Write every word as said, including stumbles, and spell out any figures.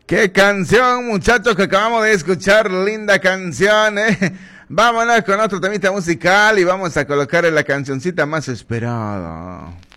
Qué canción, muchachos, que acabamos de escuchar. Linda canción, ¿eh? Vámonos con otro temita musical y vamos a colocar la cancioncita más esperada.